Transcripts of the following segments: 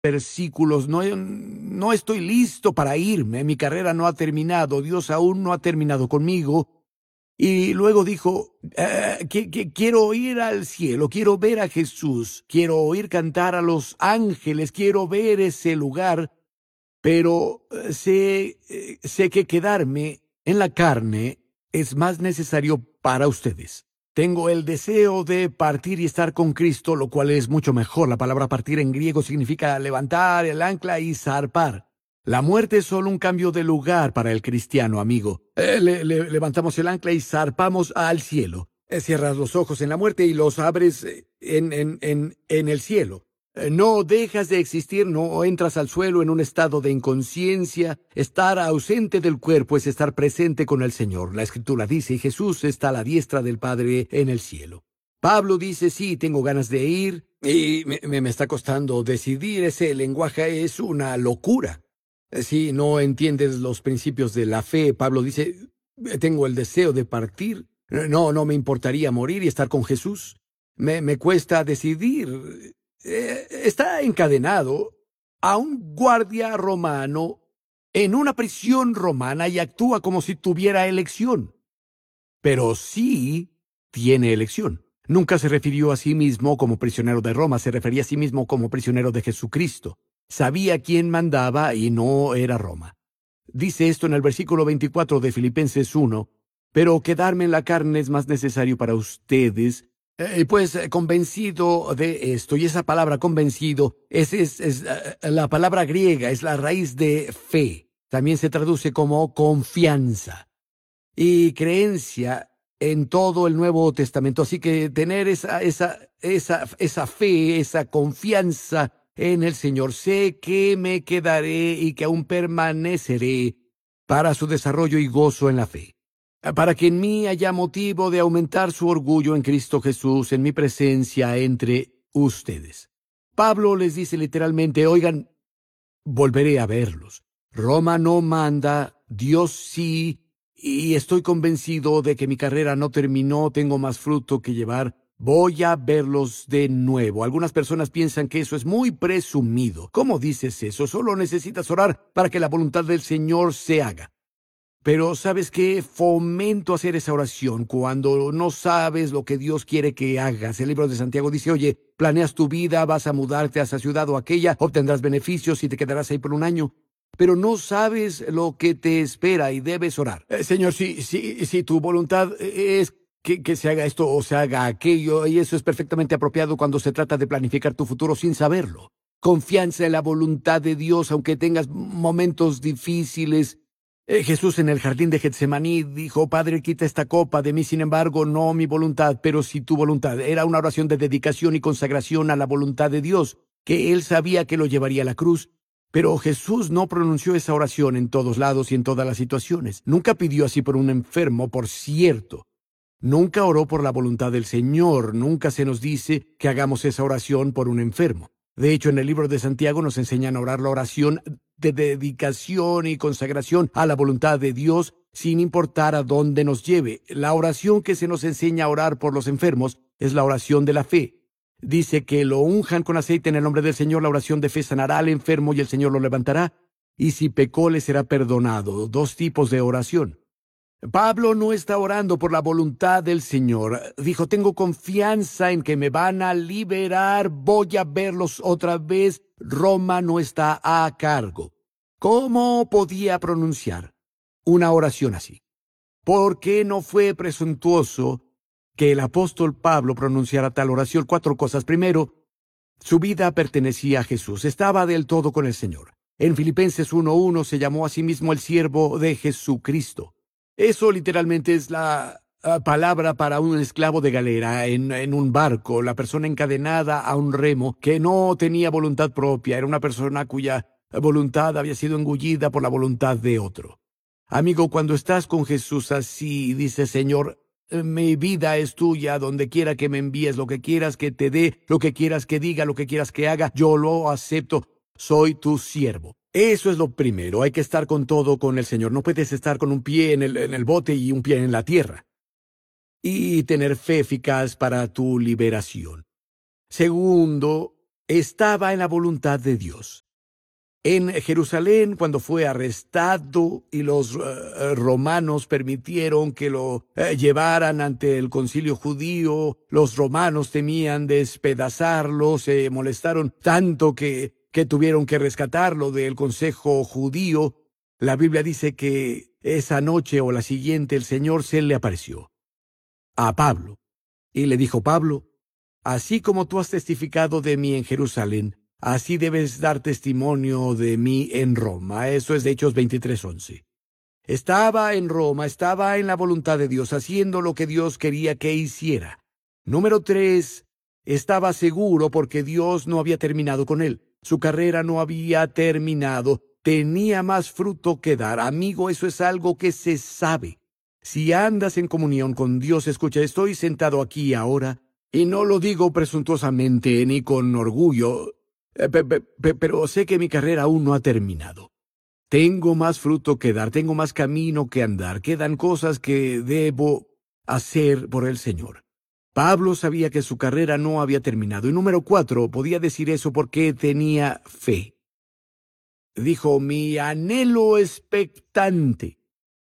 versículos, no estoy listo para irme, mi carrera no ha terminado, Dios aún no ha terminado conmigo. Y luego dijo, quiero ir al cielo, quiero ver a Jesús, quiero oír cantar a los ángeles, quiero ver ese lugar, pero sé que quedarme en la carne es más necesario para ustedes. Tengo el deseo de partir y estar con Cristo, lo cual es mucho mejor. La palabra partir en griego significa levantar el ancla y zarpar. La muerte es solo un cambio de lugar para el cristiano, amigo. Levantamos el ancla y zarpamos al cielo. Cierras los ojos en la muerte y los abres en el cielo. No dejas de existir, no entras al suelo en un estado de inconsciencia. Estar ausente del cuerpo es estar presente con el Señor. La Escritura dice, Jesús está a la diestra del Padre en el cielo. Pablo dice, sí, tengo ganas de ir y me está costando decidir. Ese lenguaje es una locura. Si no entiendes los principios de la fe, Pablo dice, tengo el deseo de partir. No me importaría morir y estar con Jesús. Me cuesta decidir. Está encadenado a un guardia romano en una prisión romana y actúa como si tuviera elección. Pero sí tiene elección. Nunca se refirió a sí mismo como prisionero de Roma, se refería a sí mismo como prisionero de Jesucristo. Sabía quién mandaba y no era Roma. Dice esto en el versículo 24 de Filipenses 1, pero quedarme en la carne es más necesario para ustedes. Convencido de esto, y esa palabra convencido es la palabra griega, es la raíz de fe. También se traduce como confianza y creencia en todo el Nuevo Testamento. Así que tener esa fe, esa confianza en el Señor. Sé que me quedaré y que aún permaneceré para su desarrollo y gozo en la fe, para que en mí haya motivo de aumentar su orgullo en Cristo Jesús, en mi presencia entre ustedes. Pablo les dice literalmente, oigan, volveré a verlos. Roma no manda, Dios sí, y estoy convencido de que mi carrera no terminó, tengo más fruto que llevar. Voy a verlos de nuevo. Algunas personas piensan que eso es muy presumido. ¿Cómo dices eso? Solo necesitas orar para que la voluntad del Señor se haga. Pero ¿sabes qué? Fomento hacer esa oración cuando no sabes lo que Dios quiere que hagas. El libro de Santiago dice, oye, planeas tu vida, vas a mudarte a esa ciudad o aquella, obtendrás beneficios y te quedarás ahí por un año. Pero no sabes lo que te espera y debes orar. Señor, si tu voluntad es que se haga esto o se haga aquello, y eso es perfectamente apropiado cuando se trata de planificar tu futuro sin saberlo. Confianza en la voluntad de Dios, aunque tengas momentos difíciles. Jesús en el jardín de Getsemaní dijo, Padre, quita esta copa de mí, sin embargo, no mi voluntad, pero sí tu voluntad. Era una oración de dedicación y consagración a la voluntad de Dios, que él sabía que lo llevaría a la cruz. Pero Jesús no pronunció esa oración en todos lados y en todas las situaciones. Nunca pidió así por un enfermo, por cierto. Nunca oró por la voluntad del Señor. Nunca se nos dice que hagamos esa oración por un enfermo. De hecho, en el libro de Santiago nos enseñan a orar la oración de dedicación y consagración a la voluntad de Dios, sin importar a dónde nos lleve. La oración que se nos enseña a orar por los enfermos es la oración de la fe. Dice que lo unjan con aceite en el nombre del Señor, la oración de fe sanará al enfermo y el Señor lo levantará, y si pecó le será perdonado. 2 tipos de oración. Pablo no está orando por la voluntad del Señor. Dijo, tengo confianza en que me van a liberar, voy a verlos otra vez. Roma no está a cargo. ¿Cómo podía pronunciar una oración así? ¿Por qué no fue presuntuoso que el apóstol Pablo pronunciara tal oración? 4 cosas. Primero, su vida pertenecía a Jesús. Estaba del todo con el Señor. En Filipenses 1:1 se llamó a sí mismo el siervo de Jesucristo. Eso literalmente es la palabra para un esclavo de galera en un barco, la persona encadenada a un remo que no tenía voluntad propia, era una persona cuya voluntad había sido engullida por la voluntad de otro. Amigo, cuando estás con Jesús así, dice, Señor, mi vida es tuya, donde quiera que me envíes, lo que quieras que te dé, lo que quieras que diga, lo que quieras que haga, yo lo acepto, soy tu siervo. Eso es lo primero, hay que estar con todo con el Señor. No puedes estar con un pie en el bote y un pie en la tierra. Y tener fe eficaz para tu liberación. Segundo, estaba en la voluntad de Dios. En Jerusalén, cuando fue arrestado y los romanos permitieron que lo llevaran ante el concilio judío, los romanos temían despedazarlo, se molestaron tanto que tuvieron que rescatarlo del consejo judío. La Biblia dice que esa noche o la siguiente el Señor se le apareció a Pablo y le dijo: Pablo, así como tú has testificado de mí en Jerusalén, así debes dar testimonio de mí en Roma. Eso es de Hechos 23:11. Estaba en Roma, estaba en la voluntad de Dios, haciendo lo que Dios quería que hiciera. Número 3, estaba seguro porque Dios no había terminado con él. Su carrera no había terminado. Tenía más fruto que dar. Amigo, eso es algo que se sabe. Si andas en comunión con Dios, escucha, estoy sentado aquí ahora, y no lo digo presuntuosamente ni con orgullo, pero sé que mi carrera aún no ha terminado. Tengo más fruto que dar, tengo más camino que andar, quedan cosas que debo hacer por el Señor. Pablo sabía que su carrera no había terminado. Y número 4, podía decir eso porque tenía fe. Dijo: mi anhelo expectante.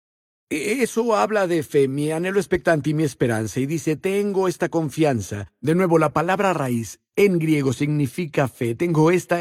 Eso habla de fe, mi anhelo expectante y mi esperanza. Y dice: tengo esta confianza. De nuevo, la palabra raíz en griego significa fe. Tengo esta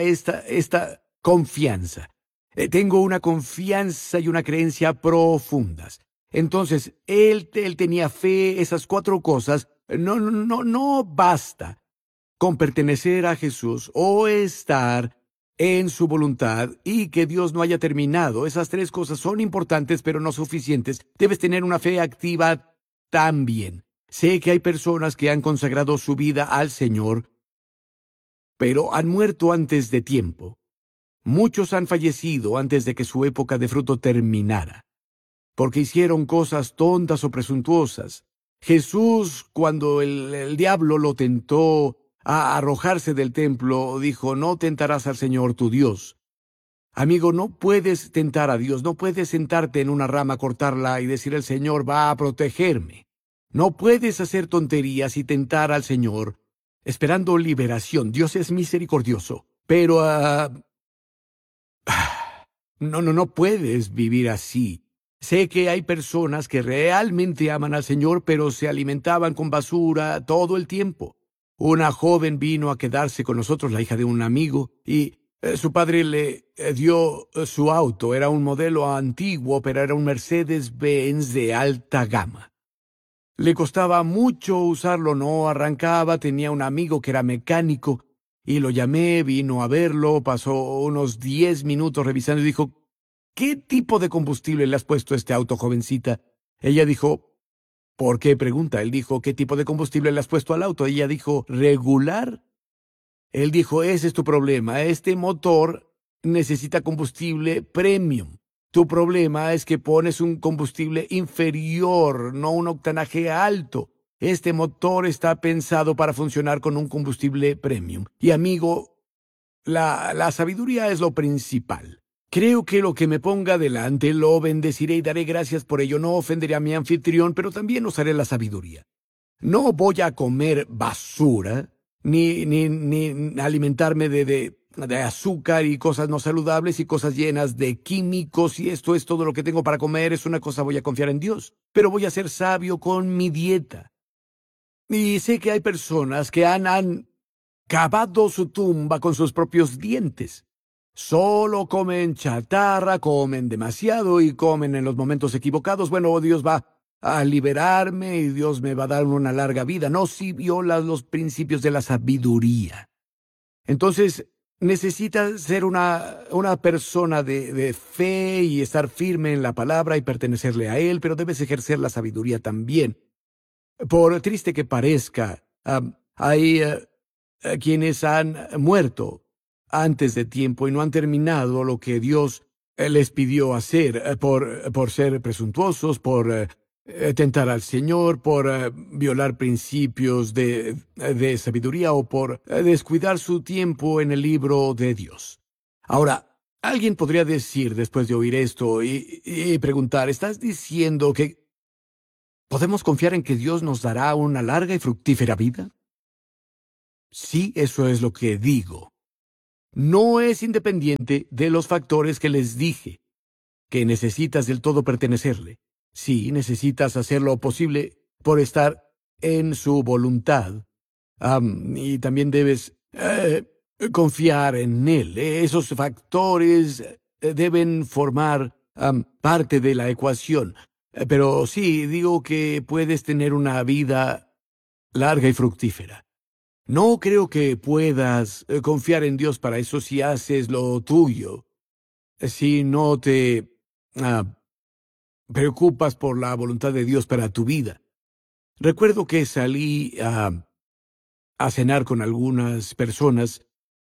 confianza. Tengo una confianza y una creencia profundas. Entonces, él tenía fe. Esas 4 cosas no basta con pertenecer a Jesús o estar en su voluntad y que Dios no haya terminado. Esas 3 cosas son importantes, pero no suficientes. Debes tener una fe activa también. Sé que hay personas que han consagrado su vida al Señor, pero han muerto antes de tiempo. Muchos han fallecido antes de que su época de fruto terminara, porque hicieron cosas tontas o presuntuosas. Jesús, cuando el diablo lo tentó a arrojarse del templo, dijo: no tentarás al Señor tu Dios. Amigo, no puedes tentar a Dios, no puedes sentarte en una rama, cortarla y decir: el Señor va a protegerme. No puedes hacer tonterías y tentar al Señor esperando liberación. Dios es misericordioso, pero no puedes vivir así. Sé que hay personas que realmente aman al Señor, pero se alimentaban con basura todo el tiempo. Una joven vino a quedarse con nosotros, la hija de un amigo, y su padre le dio su auto. Era un modelo antiguo, pero era un Mercedes-Benz de alta gama. Le costaba mucho usarlo, no arrancaba. Tenía un amigo que era mecánico, y lo llamé, vino a verlo, pasó unos 10 minutos revisando y dijo: ¿qué tipo de combustible le has puesto a este auto, jovencita? Ella dijo: ¿por qué pregunta? Él dijo: ¿qué tipo de combustible le has puesto al auto? Ella dijo: regular. Él dijo: ese es tu problema. Este motor necesita combustible premium. Tu problema es que pones un combustible inferior, no un octanaje alto. Este motor está pensado para funcionar con un combustible premium. Y amigo, la sabiduría es lo principal. Creo que lo que me ponga delante lo bendeciré y daré gracias por ello. No ofenderé a mi anfitrión, pero también usaré la sabiduría. No voy a comer basura, ni alimentarme de azúcar y cosas no saludables y cosas llenas de químicos, y esto es todo lo que tengo para comer. Es una cosa, voy a confiar en Dios, pero voy a ser sabio con mi dieta. Y sé que hay personas que han cavado su tumba con sus propios dientes. Solo comen chatarra, comen demasiado y comen en los momentos equivocados. Bueno, Dios va a liberarme y Dios me va a dar una larga vida. No, si violas los principios de la sabiduría. Entonces, necesitas ser una persona de fe y estar firme en la palabra y pertenecerle a Él, pero debes ejercer la sabiduría también. Por triste que parezca, hay quienes han muerto antes de tiempo y no han terminado lo que Dios les pidió hacer por ser presuntuosos, por tentar al Señor, por violar principios de sabiduría o por descuidar su tiempo en el libro de Dios. Ahora, alguien podría decir después de oír esto y preguntar: ¿estás diciendo que podemos confiar en que Dios nos dará una larga y fructífera vida? Sí, eso es lo que digo. no es independiente de los factores que les dije, que necesitas del todo pertenecerle. Sí, necesitas hacer lo posible por estar en su voluntad. Y también debes confiar en él. Esos factores deben formar parte de la ecuación. Pero sí, digo que puedes tener una vida larga y fructífera. No creo que puedas confiar en Dios para eso si haces lo tuyo, si no te ah, preocupas por la voluntad de Dios para tu vida. Recuerdo que salí a cenar con algunas personas,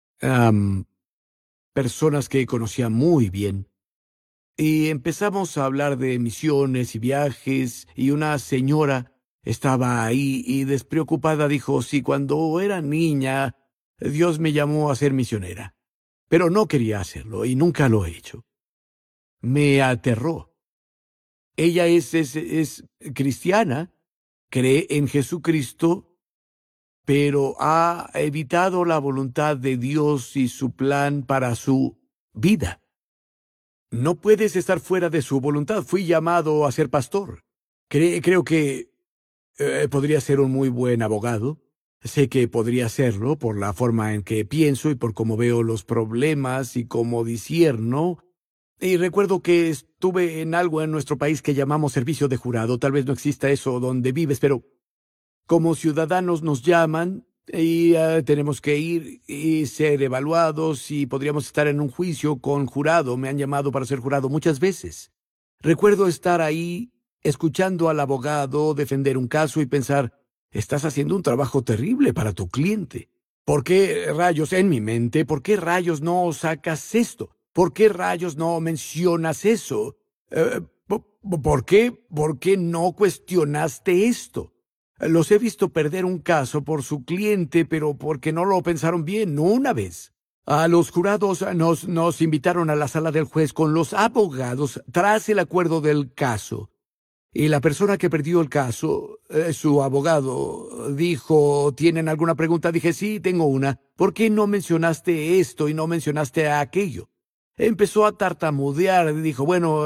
personas que conocía muy bien, y empezamos a hablar de misiones y viajes, y una señora estaba ahí y despreocupada dijo, sí, cuando era niña, Dios me llamó a ser misionera, pero no quería hacerlo y nunca lo he hecho. Me aterró. Ella es cristiana, cree en Jesucristo, pero ha evitado la voluntad de Dios y su plan para su vida. No puedes estar fuera de su voluntad. Fui llamado a ser pastor. Creo que podría ser un muy buen abogado. Sé que podría serlo por la forma en que pienso y por cómo veo los problemas y cómo discierno. Y recuerdo que estuve en algo en nuestro país que llamamos servicio de jurado. Tal vez no exista eso donde vives, pero como ciudadanos nos llaman y tenemos que ir y ser evaluados y podríamos estar en un juicio con jurado. Me han llamado para ser jurado muchas veces. Recuerdo estar ahí escuchando al abogado defender un caso y pensar, estás haciendo un trabajo terrible para tu cliente. ¿Por qué rayos en mi mente? ¿Por qué rayos no sacas esto? ¿Por qué rayos no mencionas eso? ¿Por qué no cuestionaste esto? Los he visto perder un caso por su cliente, pero porque no lo pensaron bien, no una vez. A los jurados nos invitaron a la sala del juez con los abogados tras el acuerdo del caso. Y la persona que perdió el caso, su abogado, dijo, ¿tienen alguna pregunta? Dije, sí, tengo una. ¿Por qué no mencionaste esto y no mencionaste aquello? Empezó a tartamudear y dijo, bueno,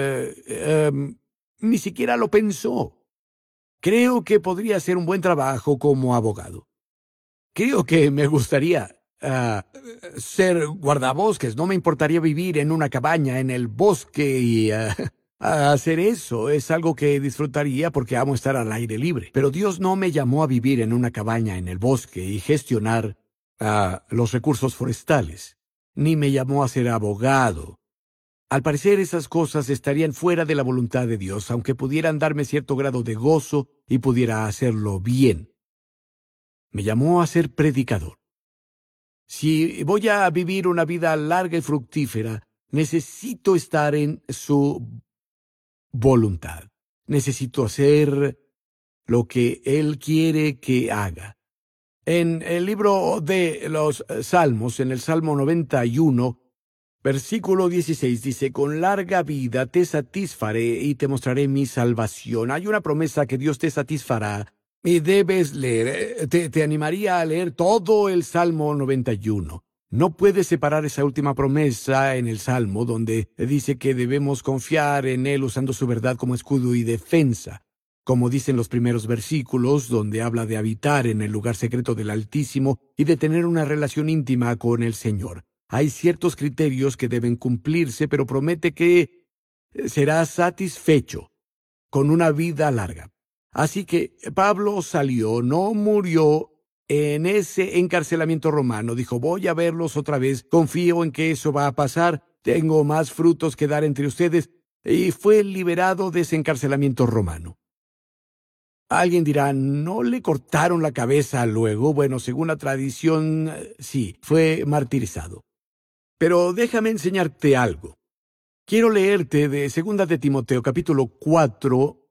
ni siquiera lo pensó. Creo que podría hacer un buen trabajo como abogado. Creo que me gustaría ser guardabosques. No me importaría vivir en una cabaña en el bosque y hacer eso. Es algo que disfrutaría porque amo estar al aire libre. Pero Dios no me llamó a vivir en una cabaña en el bosque y gestionar los recursos forestales. Ni me llamó a ser abogado. Al parecer esas cosas estarían fuera de la voluntad de Dios, aunque pudieran darme cierto grado de gozo y pudiera hacerlo bien. Me llamó a ser predicador. Si voy a vivir una vida larga y fructífera, necesito estar en su voluntad. Necesito hacer lo que Él quiere que haga. En el libro de los Salmos, en el Salmo 91, versículo 16 dice, con larga vida te satisfaré y te mostraré mi salvación. Hay una promesa que Dios te satisfará y debes leer. Te animaría a leer todo el Salmo 91. No puedes separar esa última promesa en el Salmo donde dice que debemos confiar en Él usando su verdad como escudo y defensa. Como dicen los primeros versículos, donde habla de habitar en el lugar secreto del Altísimo y de tener una relación íntima con el Señor. Hay ciertos criterios que deben cumplirse, pero promete que serás satisfecho con una vida larga. Así que Pablo salió, no murió en ese encarcelamiento romano. Dijo, voy a verlos otra vez, confío en que eso va a pasar, tengo más frutos que dar entre ustedes, y fue liberado de ese encarcelamiento romano. Alguien dirá, ¿no le cortaron la cabeza luego? Bueno, según la tradición, sí, fue martirizado. Pero déjame enseñarte algo. Quiero leerte de 2 de Timoteo, capítulo 4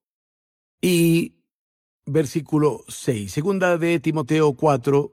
y versículo 6. 2 de Timoteo 4,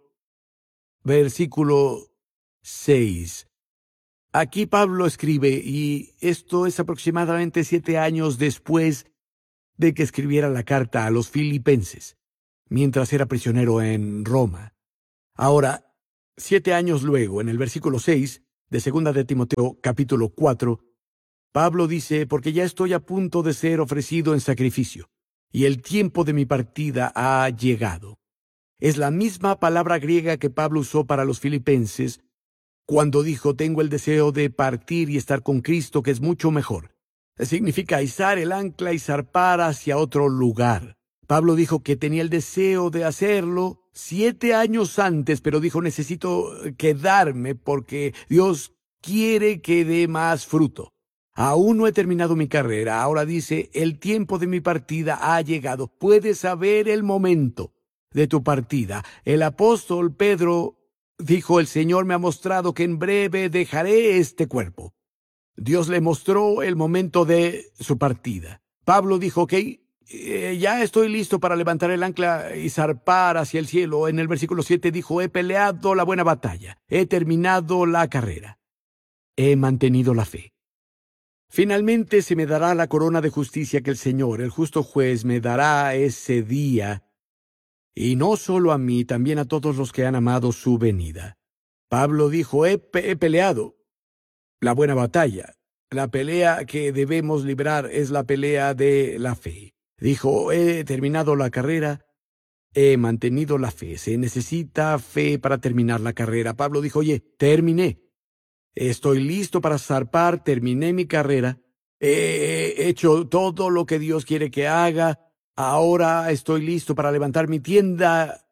versículo 6. Aquí Pablo escribe, y esto es aproximadamente 7 años después de que escribiera la carta a los filipenses, mientras era prisionero en Roma. Ahora, 7 años luego, en el versículo 6 de 2 de Timoteo, capítulo 4, Pablo dice, porque ya estoy a punto de ser ofrecido en sacrificio, y el tiempo de mi partida ha llegado. Es la misma palabra griega que Pablo usó para los filipenses cuando dijo, tengo el deseo de partir y estar con Cristo, que es mucho mejor. Significa izar el ancla y zarpar hacia otro lugar. Pablo dijo que tenía el deseo de hacerlo 7 años antes, pero dijo, necesito quedarme porque Dios quiere que dé más fruto. Aún no he terminado mi carrera. Ahora dice, el tiempo de mi partida ha llegado. Puedes saber el momento de tu partida. El apóstol Pedro dijo, el Señor me ha mostrado que en breve dejaré este cuerpo. Dios le mostró el momento de su partida. Pablo dijo, ok, ya estoy listo para levantar el ancla y zarpar hacia el cielo. En el versículo 7 dijo, he peleado la buena batalla, he terminado la carrera, he mantenido la fe. Finalmente se me dará la corona de justicia que el Señor, el justo juez, me dará ese día, y no solo a mí, también a todos los que han amado su venida. Pablo dijo, he peleado la buena batalla. La pelea que debemos librar es la pelea de la fe. Dijo, he terminado la carrera, he mantenido la fe. Se necesita fe para terminar la carrera. Pablo dijo, oye, terminé. Estoy listo para zarpar, terminé mi carrera. He hecho todo lo que Dios quiere que haga. Ahora estoy listo para levantar mi tienda,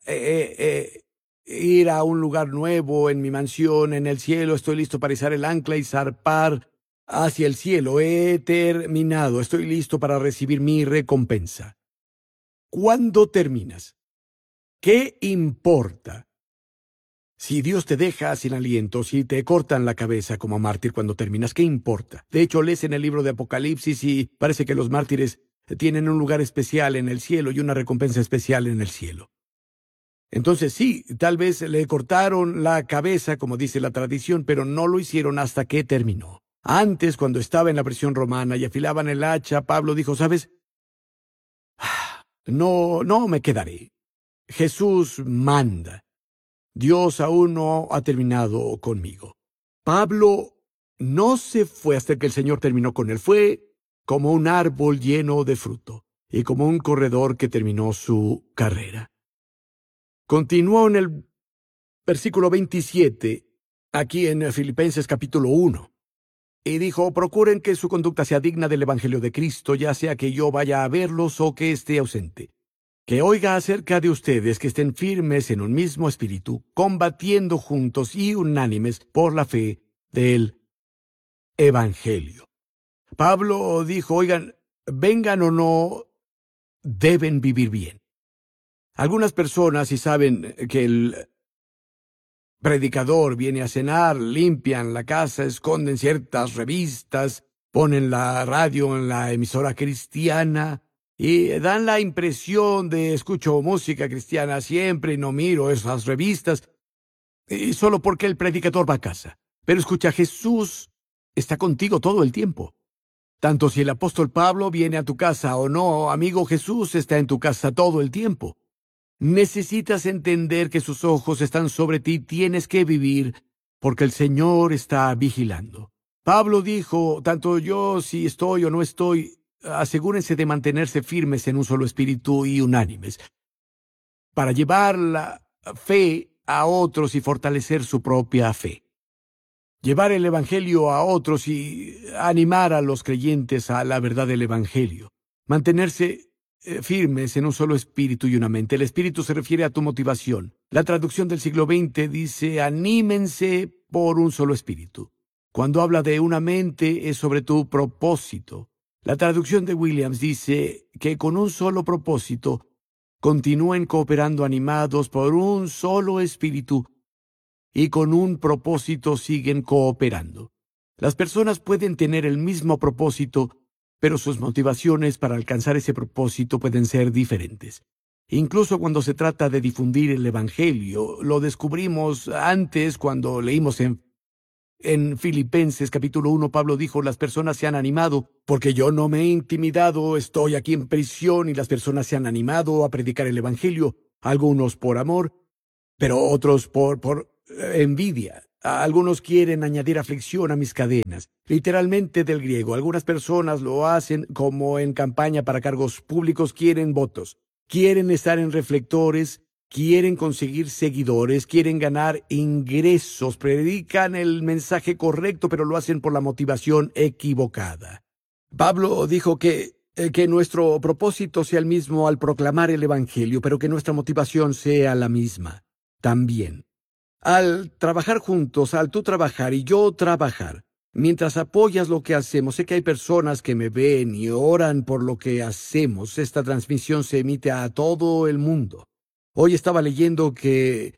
ir a un lugar nuevo en mi mansión en el cielo. Estoy listo para izar el ancla y zarpar hacia el cielo. He terminado. Estoy listo para recibir mi recompensa. ¿Cuándo terminas? ¿Qué importa? Si Dios te deja sin aliento, si te cortan la cabeza como mártir cuando terminas, ¿qué importa? De hecho, lees en el libro de Apocalipsis y parece que los mártires tienen un lugar especial en el cielo y una recompensa especial en el cielo. Entonces sí, tal vez le cortaron la cabeza, como dice la tradición, pero no lo hicieron hasta que terminó. Antes, cuando estaba en la prisión romana y afilaban el hacha, Pablo dijo, ¿sabes? No me quedaré. Jesús manda. Dios aún no ha terminado conmigo. Pablo no se fue hasta que el Señor terminó con él. Fue como un árbol lleno de fruto y como un corredor que terminó su carrera. Continuó en el versículo 27, aquí en Filipenses capítulo 1, y dijo, procuren que su conducta sea digna del Evangelio de Cristo, ya sea que yo vaya a verlos o que esté ausente. Que oiga acerca de ustedes que estén firmes en un mismo espíritu, combatiendo juntos y unánimes por la fe del Evangelio. Pablo dijo, oigan, vengan o no, deben vivir bien. Algunas personas, si saben que el predicador viene a cenar, limpian la casa, esconden ciertas revistas, ponen la radio en la emisora cristiana y dan la impresión de escucho música cristiana siempre y no miro esas revistas, y solo porque el predicador va a casa. Pero escucha, Jesús está contigo todo el tiempo. Tanto si el apóstol Pablo viene a tu casa o no, amigo, Jesús está en tu casa todo el tiempo. Necesitas entender que sus ojos están sobre ti, tienes que vivir porque el Señor está vigilando. Pablo dijo, tanto yo si estoy o no estoy, asegúrense de mantenerse firmes en un solo espíritu y unánimes, para llevar la fe a otros y fortalecer su propia fe. Llevar el Evangelio a otros y animar a los creyentes a la verdad del Evangelio. Mantenerse firmes en un solo espíritu y una mente. El espíritu se refiere a tu motivación. La traducción del siglo XX dice, anímense por un solo espíritu. Cuando habla de una mente es sobre tu propósito. La traducción de Williams dice que con un solo propósito continúen cooperando animados por un solo espíritu y con un propósito siguen cooperando. Las personas pueden tener el mismo propósito, pero sus motivaciones para alcanzar ese propósito pueden ser diferentes. Incluso cuando se trata de difundir el Evangelio, lo descubrimos antes cuando leímos en Filipenses capítulo 1, Pablo dijo, las personas se han animado porque yo no me he intimidado, estoy aquí en prisión y las personas se han animado a predicar el Evangelio, algunos por amor, pero otros por envidia. Algunos quieren añadir aflicción a mis cadenas. Literalmente del griego. Algunas personas lo hacen como en campaña para cargos públicos, quieren votos. Quieren estar en reflectores, quieren conseguir seguidores, quieren ganar ingresos, predican el mensaje correcto, pero lo hacen por la motivación equivocada. Pablo dijo que nuestro propósito sea el mismo al proclamar el Evangelio, pero que nuestra motivación sea la misma también. Al trabajar juntos, al tú trabajar y yo trabajar, mientras apoyas lo que hacemos, sé que hay personas que me ven y oran por lo que hacemos. Esta transmisión se emite a todo el mundo. Hoy estaba leyendo que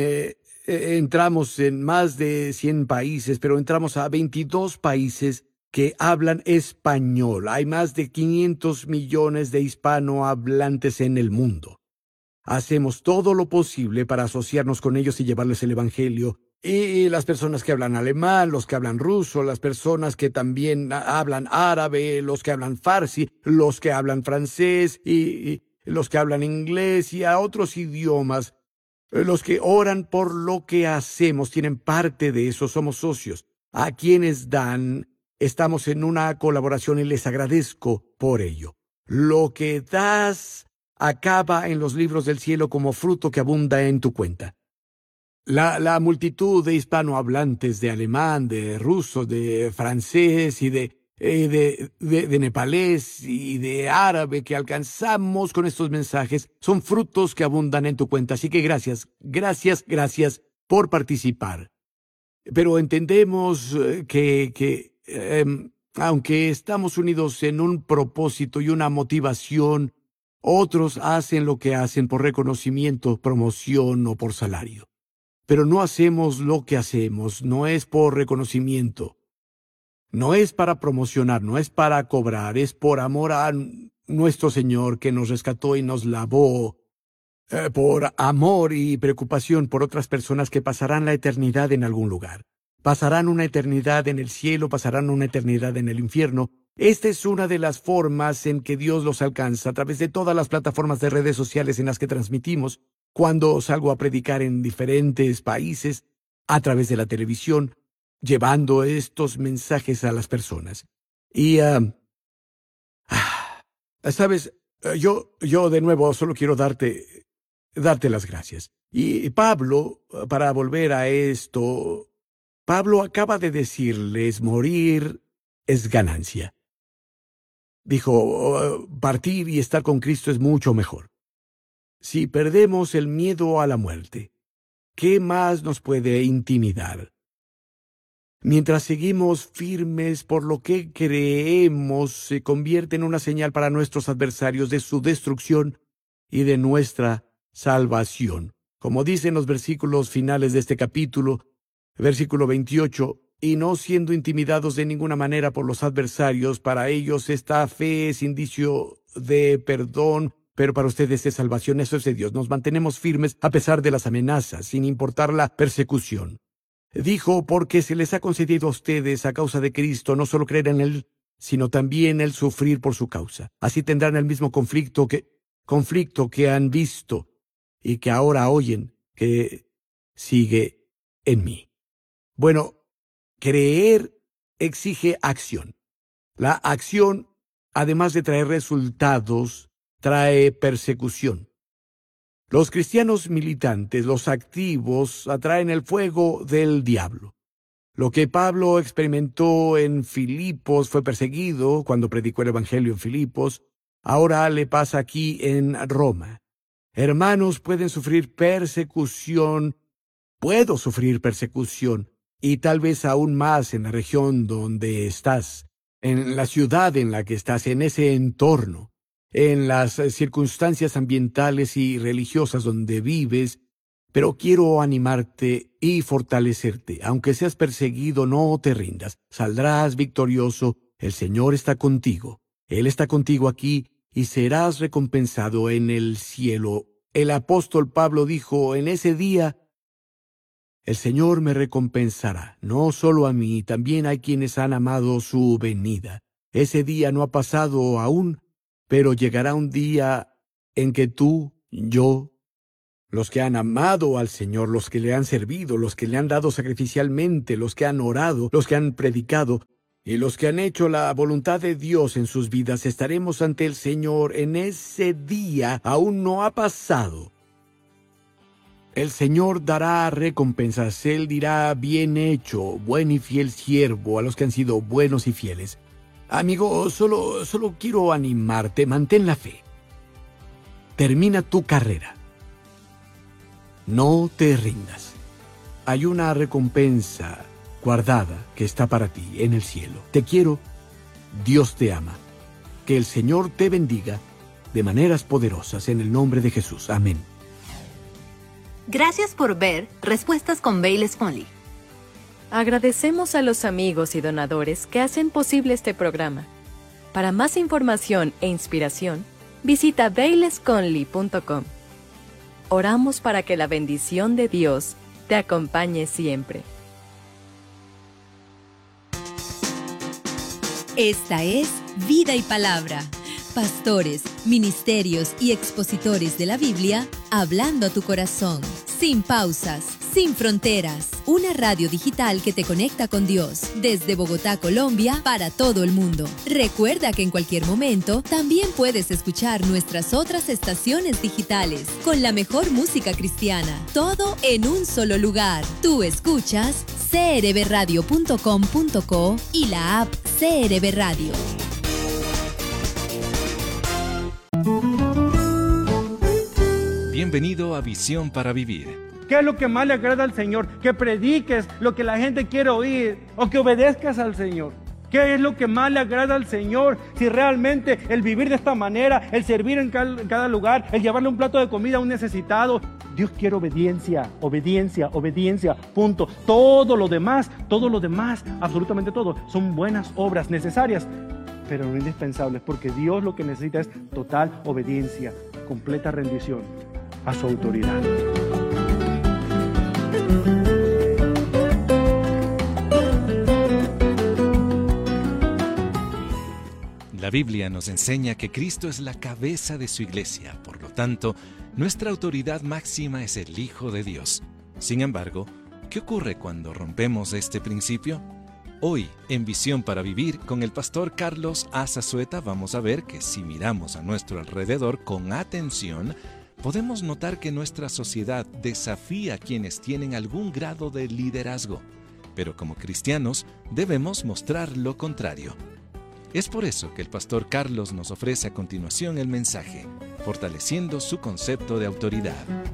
entramos en más de 100 países, pero entramos a 22 países que hablan español. Hay más de 500 millones de hispanohablantes en el mundo. Hacemos todo lo posible para asociarnos con ellos y llevarles el Evangelio. Y las personas que hablan alemán, los que hablan ruso, las personas que también hablan árabe, los que hablan farsi, los que hablan francés y los que hablan inglés y a otros idiomas, los que oran por lo que hacemos, tienen parte de eso, somos socios. A quienes dan, estamos en una colaboración y les agradezco por ello. Lo que das acaba en los libros del cielo como fruto que abunda en tu cuenta. La multitud de hispanohablantes de alemán, de ruso, de francés y de nepalés y de árabe que alcanzamos con estos mensajes son frutos que abundan en tu cuenta. Así que gracias por participar. Pero entendemos que aunque estamos unidos en un propósito y una motivación, otros hacen lo que hacen por reconocimiento, promoción o por salario. Pero no hacemos lo que hacemos, no es por reconocimiento, no es para promocionar, no es para cobrar, es por amor a nuestro Señor que nos rescató y nos lavó, por amor y preocupación por otras personas que pasarán la eternidad en algún lugar. Pasarán una eternidad en el cielo, pasarán una eternidad en el infierno. Esta es una de las formas en que Dios los alcanza, a través de todas las plataformas de redes sociales en las que transmitimos, cuando salgo a predicar en diferentes países, a través de la televisión, llevando estos mensajes a las personas. Y, sabes, yo de nuevo solo quiero darte las gracias. Y Pablo, para volver a esto, Pablo acaba de decirles, morir es ganancia. Dijo, partir y estar con Cristo es mucho mejor. Si perdemos el miedo a la muerte, ¿qué más nos puede intimidar? Mientras seguimos firmes por lo que creemos, se convierte en una señal para nuestros adversarios de su destrucción y de nuestra salvación. Como dicen los versículos finales de este capítulo, versículo 28, y no siendo intimidados de ninguna manera por los adversarios, para ellos esta fe es indicio de perdón, pero para ustedes es salvación. Eso es de Dios. Nos mantenemos firmes a pesar de las amenazas, sin importar la persecución. Dijo, porque se les ha concedido a ustedes a causa de Cristo no solo creer en Él, sino también el sufrir por su causa. Así tendrán el mismo conflicto que han visto y que ahora oyen que sigue en mí. Bueno, creer exige acción. La acción, además de traer resultados, trae persecución. Los cristianos militantes, los activos, atraen el fuego del diablo. Lo que Pablo experimentó en Filipos fue perseguido cuando predicó el Evangelio en Filipos. Ahora le pasa aquí en Roma. Hermanos pueden sufrir persecución. Puedo sufrir persecución, y tal vez aún más en la región donde estás, en la ciudad en la que estás, en ese entorno, en las circunstancias ambientales y religiosas donde vives, pero quiero animarte y fortalecerte. Aunque seas perseguido, no te rindas. Saldrás victorioso. El Señor está contigo. Él está contigo aquí y serás recompensado en el cielo. El apóstol Pablo dijo, en ese día, el Señor me recompensará, no solo a mí, también hay quienes han amado su venida. Ese día no ha pasado aún, pero llegará un día en que tú, yo Los que han amado al Señor, los que le han servido, los que le han dado sacrificialmente, los que han orado, los que han predicado y los que han hecho la voluntad de Dios en sus vidas, estaremos ante el Señor en ese día. Aún no ha pasado. El Señor dará recompensas. Él dirá: bien hecho, buen y fiel siervo, a los que han sido buenos y fieles. Amigo, solo quiero animarte. Mantén la fe. Termina tu carrera. No te rindas. Hay una recompensa guardada que está para ti en el cielo. Te quiero. Dios te ama. Que el Señor te bendiga de maneras poderosas en el nombre de Jesús. Amén. Gracias por ver Respuestas con Bayless Conley. Agradecemos a los amigos y donadores que hacen posible este programa. Para más información e inspiración, visita baylessconley.com. Oramos para que la bendición de Dios te acompañe siempre. Esta es Vida y Palabra. Pastores, ministerios y expositores de la Biblia hablando a tu corazón. Sin pausas, sin fronteras. Una radio digital que te conecta con Dios. Desde Bogotá, Colombia, para todo el mundo. Recuerda que en cualquier momento también puedes escuchar nuestras otras estaciones digitales con la mejor música cristiana. Todo en un solo lugar. Tú escuchas crbradio.com.co y la app CRB Radio. Bienvenido a Visión para Vivir. ¿Qué es lo que más le agrada al Señor? Que prediques lo que la gente quiere oír o que obedezcas al Señor. ¿Qué es lo que más le agrada al Señor? Si realmente el vivir de esta manera, el servir en cada lugar, el llevarle un plato de comida a un necesitado. Dios quiere obediencia, obediencia, obediencia, punto. Todo lo demás, absolutamente todo, son buenas obras necesarias, pero no indispensables, porque Dios lo que necesita es total obediencia, completa rendición a su autoridad. La Biblia nos enseña que Cristo es la cabeza de su iglesia, por lo tanto, nuestra autoridad máxima es el Hijo de Dios. Sin embargo, ¿qué ocurre cuando rompemos este principio? Hoy, en Visión para Vivir, con el pastor Carlos A. Zazueta, vamos a ver que si miramos a nuestro alrededor con atención, podemos notar que nuestra sociedad desafía a quienes tienen algún grado de liderazgo, pero como cristianos debemos mostrar lo contrario. Es por eso que el pastor Carlos nos ofrece a continuación el mensaje, fortaleciendo su concepto de autoridad.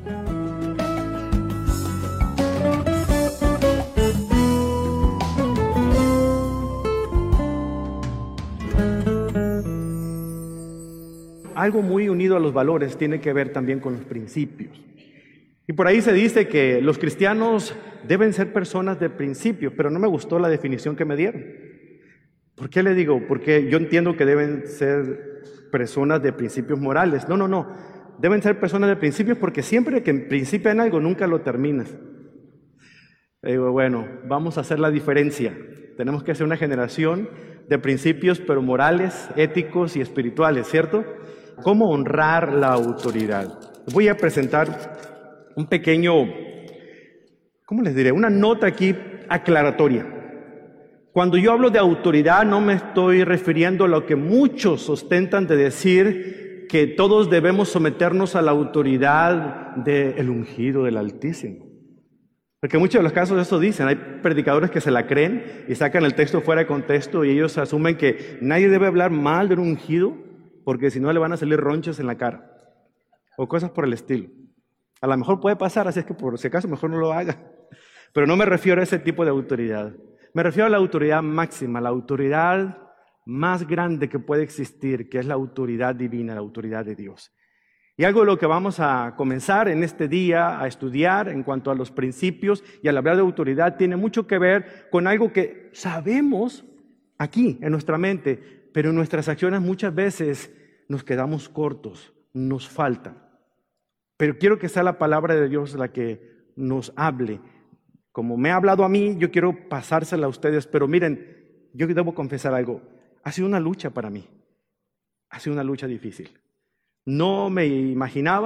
Algo muy unido a los valores tiene que ver también con los principios. Y por ahí se dice que los cristianos deben ser personas de principios, pero no me gustó la definición que me dieron. ¿Por qué le digo? Porque yo entiendo que deben ser personas de principios morales. No. Deben ser personas de principios porque siempre que principian algo nunca lo terminas. Digo, bueno, vamos a hacer la diferencia. Tenemos que ser una generación de principios, pero morales, éticos y espirituales, ¿cierto? ¿Cómo honrar la autoridad? Voy a presentar un pequeño, ¿cómo les diré? Una nota aquí aclaratoria. Cuando yo hablo de autoridad no me estoy refiriendo a lo que muchos ostentan de decir que todos debemos someternos a la autoridad del ungido del Altísimo. Porque en muchos de los casos eso dicen, hay predicadores que se la creen y sacan el texto fuera de contexto y ellos asumen que nadie debe hablar mal del ungido porque si no le van a salir ronchas en la cara o cosas por el estilo. A lo mejor puede pasar, así es que por si acaso mejor no lo haga. Pero no me refiero a ese tipo de autoridad. Me refiero a la autoridad máxima, la autoridad más grande que puede existir, que es la autoridad divina, la autoridad de Dios. Y algo de lo que vamos a comenzar en este día a estudiar en cuanto a los principios y al hablar de autoridad tiene mucho que ver con algo que sabemos aquí en nuestra mente, pero en nuestras acciones muchas veces nos quedamos cortos, nos falta. Pero quiero que sea la palabra de Dios la que nos hable. Como me ha hablado a mí, yo quiero pasársela a ustedes, pero miren, yo debo confesar algo. Ha sido una lucha para mí. Ha sido una lucha difícil. No me imaginaba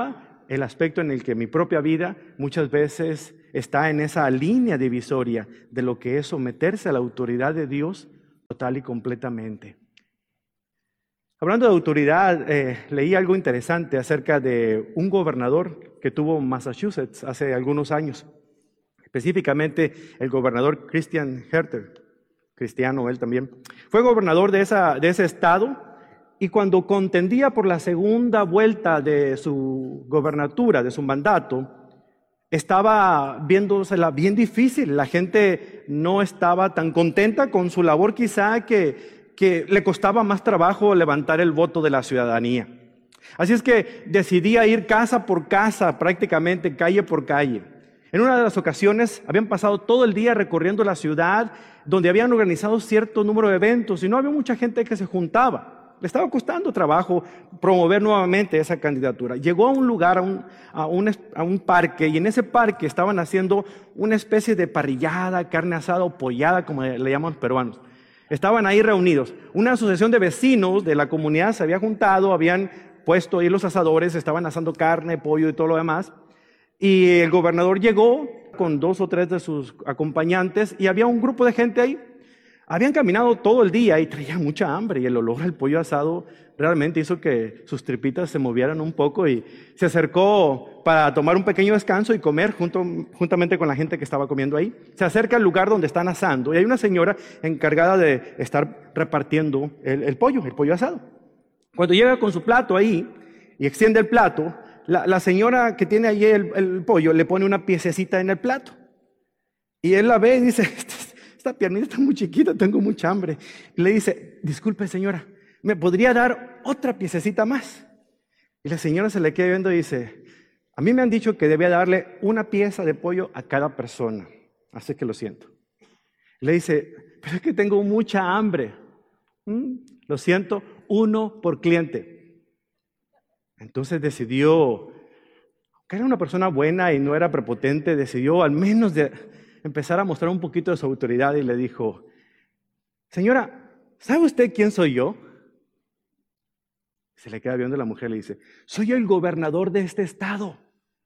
el aspecto en el que mi propia vida muchas veces está en esa línea divisoria de lo que es someterse a la autoridad de Dios total y completamente. Hablando de autoridad, leí algo interesante acerca de un gobernador que tuvo Massachusetts hace algunos años. Específicamente el gobernador Christian Herter, cristiano él también. Fue gobernador de ese estado y cuando contendía por la segunda vuelta de su gobernatura, de su mandato, estaba viéndosela bien difícil. La gente no estaba tan contenta con su labor, quizá que le costaba más trabajo levantar el voto de la ciudadanía. Así es que decidía ir casa por casa, prácticamente calle por calle. En una de las ocasiones habían pasado todo el día recorriendo la ciudad, donde habían organizado cierto número de eventos y no había mucha gente que se juntaba. Le estaba costando trabajo promover nuevamente esa candidatura. Llegó a un lugar, a un parque, y en ese parque estaban haciendo una especie de parrillada, carne asada o pollada, como le llaman los peruanos. Estaban ahí reunidos. Una asociación de vecinos de la comunidad se había juntado, habían puesto ahí los asadores, estaban asando carne, pollo y todo lo demás. Y el gobernador llegó con 2 o 3 de sus acompañantes y había un grupo de gente ahí. Habían caminado todo el día y traían mucha hambre y el olor al pollo asado realmente hizo que sus tripitas se movieran un poco y se acercó para tomar un pequeño descanso y comer juntamente con la gente que estaba comiendo ahí. Se acerca al lugar donde están asando y hay una señora encargada de estar repartiendo el pollo asado. Cuando llega con su plato ahí y extiende el plato, la señora que tiene ahí el pollo le pone una piececita en el plato. Y él la ve y dice, esta piernita está muy chiquita, tengo mucha hambre. Y le dice, disculpe señora, ¿me podría dar otra piececita más? Y la señora se le queda viendo y dice, a mí me han dicho que debía darle una pieza de pollo a cada persona, así que lo siento. Y le dice, pero es que tengo mucha hambre. Lo siento, 1 por cliente. Entonces decidió, que era una persona buena y no era prepotente, decidió al menos empezar a mostrar un poquito de su autoridad y le dijo, señora, ¿sabe usted quién soy yo? Se le queda viendo la mujer y le dice, soy el gobernador de este estado.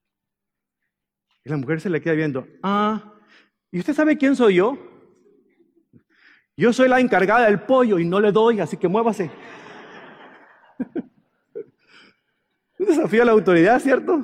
Y la mujer se le queda viendo, ¿y usted sabe quién soy yo? Yo soy la encargada del pollo y no le doy, así que muévase. Un desafío a la autoridad, ¿cierto?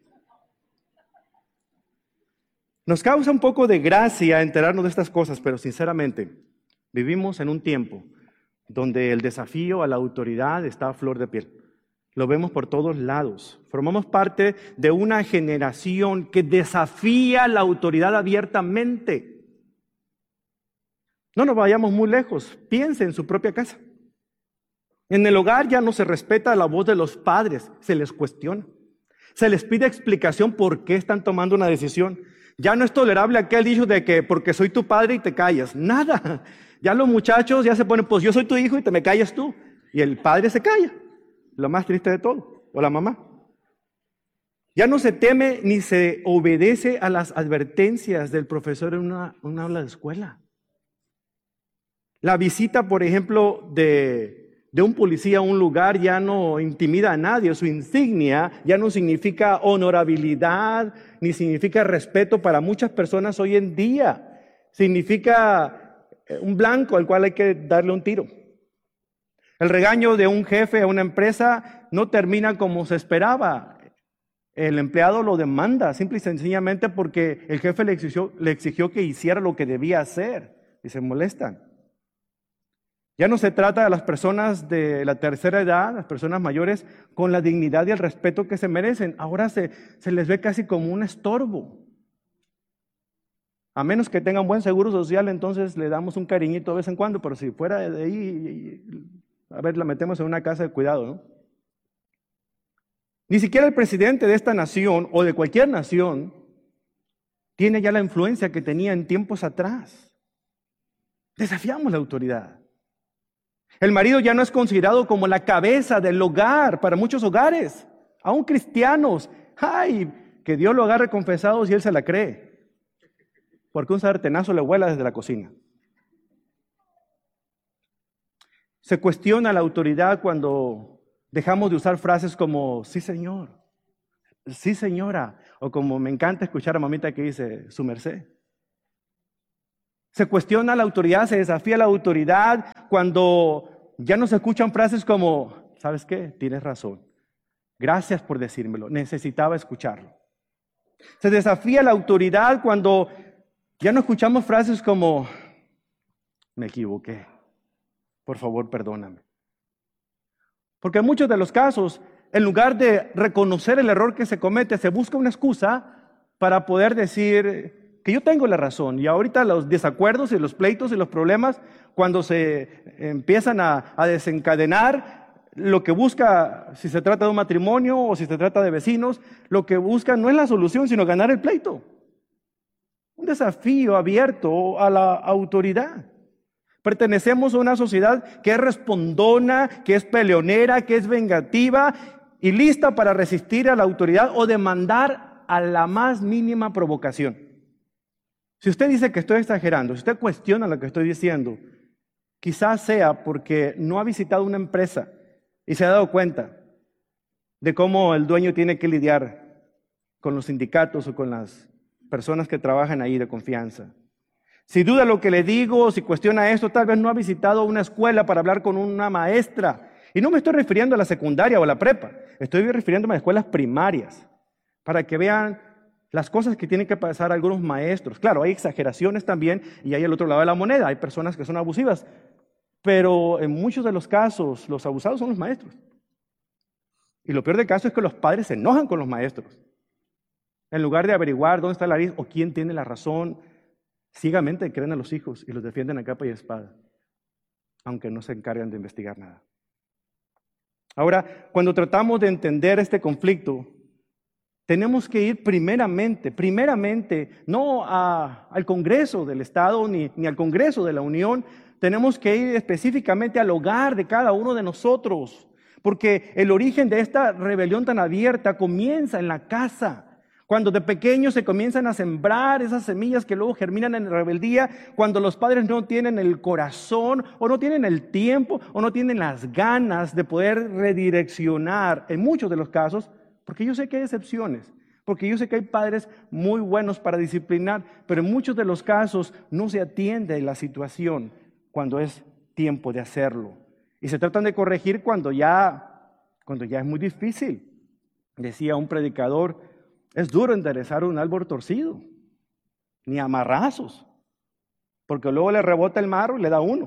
Nos causa un poco de gracia enterarnos de estas cosas, pero sinceramente, vivimos en un tiempo donde el desafío a la autoridad está a flor de piel. Lo vemos por todos lados. Formamos parte de una generación que desafía la autoridad abiertamente. No nos vayamos muy lejos. Piense en su propia casa. En el hogar ya no se respeta la voz de los padres, se les cuestiona. Se les pide explicación por qué están tomando una decisión. Ya no es tolerable aquel dicho de que porque soy tu padre y te callas. Nada. Ya los muchachos ya se ponen, pues yo soy tu hijo y te me callas tú. Y el padre se calla. Lo más triste de todo. O la mamá. Ya no se teme ni se obedece a las advertencias del profesor en una aula de escuela. La visita, por ejemplo, de un policía a un lugar ya no intimida a nadie. Su insignia ya no significa honorabilidad, ni significa respeto para muchas personas hoy en día. Significa un blanco al cual hay que darle un tiro. El regaño de un jefe a una empresa no termina como se esperaba. El empleado lo demanda simple y sencillamente porque el jefe le exigió que hiciera lo que debía hacer y se molestan. Ya no se trata a las personas de la tercera edad, las personas mayores, con la dignidad y el respeto que se merecen. Ahora se les ve casi como un estorbo. A menos que tengan buen seguro social, entonces le damos un cariñito de vez en cuando, pero si fuera de ahí, a ver, la metemos en una casa de cuidado, ¿no? Ni siquiera el presidente de esta nación o de cualquier nación tiene ya la influencia que tenía en tiempos atrás. Desafiamos la autoridad. El marido ya no es considerado como la cabeza del hogar para muchos hogares, aún cristianos. ¡Ay! Que Dios lo agarre confesado si él se la cree. Porque un sartenazo le vuela desde la cocina. Se cuestiona la autoridad cuando dejamos de usar frases como, sí señor, sí señora, o como me encanta escuchar a mamita que dice, su merced. Se cuestiona la autoridad, se desafía la autoridad cuando ya no se escuchan frases como, ¿sabes qué? Tienes razón. Gracias por decírmelo, necesitaba escucharlo. Se desafía la autoridad cuando ya no escuchamos frases como, me equivoqué, por favor perdóname. Porque en muchos de los casos, en lugar de reconocer el error que se comete, se busca una excusa para poder decir que yo tengo la razón. Y ahorita los desacuerdos y los pleitos y los problemas, cuando se empiezan a desencadenar, lo que busca, si se trata de un matrimonio o si se trata de vecinos, lo que busca no es la solución, sino ganar el pleito. Un desafío abierto a la autoridad. Pertenecemos a una sociedad que es respondona, que es peleonera, que es vengativa y lista para resistir a la autoridad o demandar a la más mínima provocación. Si usted dice que estoy exagerando, si usted cuestiona lo que estoy diciendo, quizás sea porque no ha visitado una empresa y se ha dado cuenta de cómo el dueño tiene que lidiar con los sindicatos o con las personas que trabajan ahí de confianza. Si duda lo que le digo, si cuestiona esto, tal vez no ha visitado una escuela para hablar con una maestra. Y no me estoy refiriendo a la secundaria o a la prepa, estoy refiriéndome a escuelas primarias, para que vean las cosas que tienen que pasar algunos maestros. Claro, hay exageraciones también y hay el otro lado de la moneda. Hay personas que son abusivas, pero en muchos de los casos los abusados son los maestros. Y lo peor del caso es que los padres se enojan con los maestros. En lugar de averiguar dónde está la raíz o quién tiene la razón, ciegamente creen a los hijos y los defienden a capa y espada, aunque no se encargan de investigar nada. Ahora, cuando tratamos de entender este conflicto, tenemos que ir primeramente, no al Congreso del Estado ni al Congreso de la Unión, tenemos que ir específicamente al hogar de cada uno de nosotros, porque el origen de esta rebelión tan abierta comienza en la casa. Cuando de pequeños se comienzan a sembrar esas semillas que luego germinan en rebeldía, cuando los padres no tienen el corazón o no tienen el tiempo o no tienen las ganas de poder redireccionar, en muchos de los casos, porque yo sé que hay excepciones, porque yo sé que hay padres muy buenos para disciplinar, pero en muchos de los casos no se atiende la situación cuando es tiempo de hacerlo. Y se tratan de corregir cuando ya es muy difícil. Decía un predicador, es duro enderezar un árbol torcido, ni a marrazos, porque luego le rebota el marro y le da uno.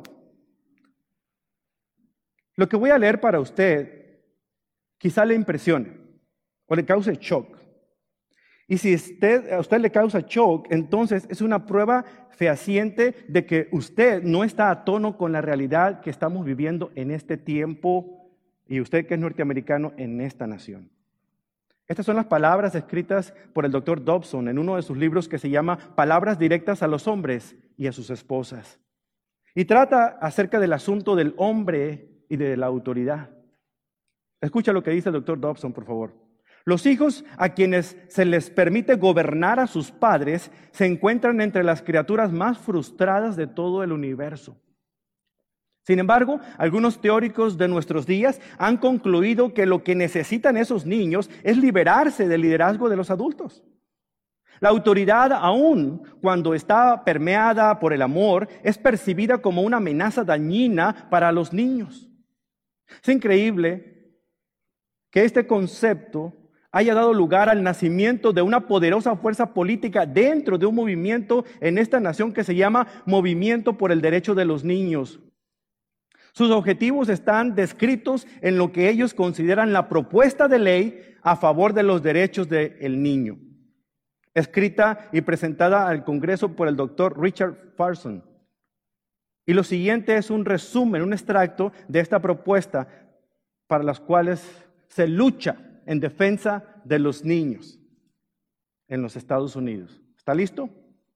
Lo que voy a leer para usted quizá le impresione o le cause shock. Y si a usted le causa shock, entonces es una prueba fehaciente de que usted no está a tono con la realidad que estamos viviendo en este tiempo y usted que es norteamericano en esta nación. Estas son las palabras escritas por el Dr. Dobson en uno de sus libros que se llama Palabras directas a los hombres y a sus esposas. Y trata acerca del asunto del hombre y de la autoridad. Escucha lo que dice el Dr. Dobson, por favor. Los hijos a quienes se les permite gobernar a sus padres se encuentran entre las criaturas más frustradas de todo el universo. Sin embargo, algunos teóricos de nuestros días han concluido que lo que necesitan esos niños es liberarse del liderazgo de los adultos. La autoridad, aun cuando está permeada por el amor, es percibida como una amenaza dañina para los niños. Es increíble que este concepto haya dado lugar al nacimiento de una poderosa fuerza política dentro de un movimiento en esta nación que se llama Movimiento por el Derecho de los Niños. Sus objetivos están descritos en lo que ellos consideran la propuesta de ley a favor de los derechos del niño, escrita y presentada al Congreso por el doctor Richard Farson. Y lo siguiente es un resumen, un extracto de esta propuesta para las cuales se lucha en defensa de los niños en los Estados Unidos. ¿Está listo?